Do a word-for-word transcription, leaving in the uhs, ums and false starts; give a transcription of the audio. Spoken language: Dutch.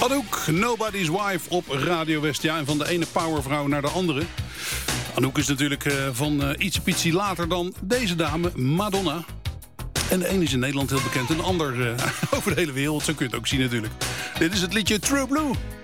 Anouk, Nobody's Wife op Radio West. Ja, en van de ene powervrouw naar de andere. Anouk is natuurlijk uh, van uh, iets pietsie later dan deze dame, Madonna. En de ene is in Nederland heel bekend en de ander uh, over de hele wereld. Zo kun je het ook zien natuurlijk. Dit is het liedje True Blue.